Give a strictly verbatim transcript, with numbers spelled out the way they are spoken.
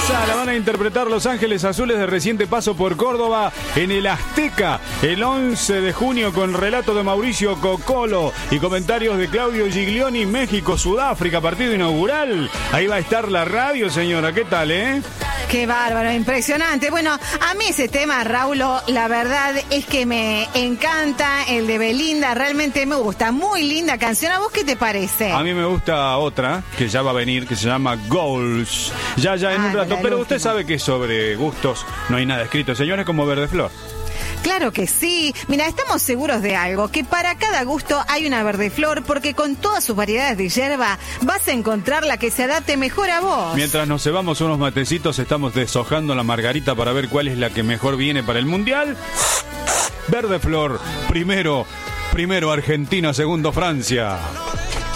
Esa la van a interpretar Los Ángeles Azules de reciente paso por Córdoba en el Azteca el once de junio con relato de Mauricio Cocolo y comentarios de Claudio Giglioni. México, Sudáfrica, partido inaugural. Ahí va a estar la radio, señora. ¿Qué tal, eh? Qué bárbaro, impresionante. Bueno, a mí ese tema, Raúl, la verdad es que me encanta, el de Belinda, realmente me gusta. Muy linda canción. ¿A vos qué te parece? A mí me gusta otra, que ya va a venir, que se llama Goals. Ya, ya en ah, un rato. Pero usted sabe que sobre gustos no hay nada escrito, señores, como Verde Flor. Claro que sí. Mira, estamos seguros de algo, que para cada gusto hay una Verde Flor, porque con todas sus variedades de hierba vas a encontrar la que se adapte mejor a vos. Mientras nos cebamos unos matecitos, estamos deshojando la margarita para ver cuál es la que mejor viene para el Mundial. Verde Flor, primero, primero Argentina, segundo Francia.